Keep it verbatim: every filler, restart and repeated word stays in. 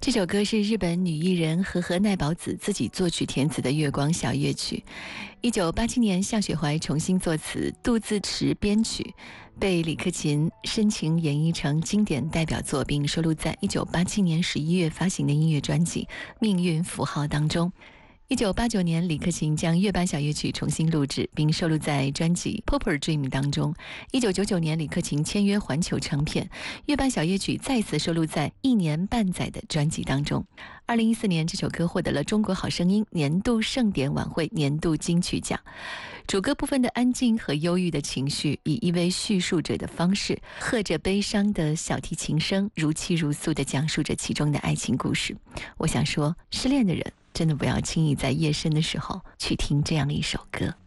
这首歌是日本女艺人和和奈保子自己作曲填词的月光小夜曲。一九八七年向雪怀重新作词，杜自持编曲，被李克勤深情演绎成经典代表作，并收录在一九八七年十一月发行的音乐专辑《命运符号》当中。一九八九年，李克勤将月半小夜曲重新录制，并收录在专辑《Popper Dream》当中。一九九九年，李克勤签约环球唱片，月半小夜曲再次收录在一年半载的专辑当中。二零一四年，这首歌获得了中国好声音年度盛典晚会年度金曲奖。主歌部分的安静和忧郁的情绪，以一位叙述者的方式，和着悲伤的小提琴声，如泣如诉地讲述着其中的爱情故事。我想说，失恋的人真的不要轻易在夜深的时候去听这样一首歌。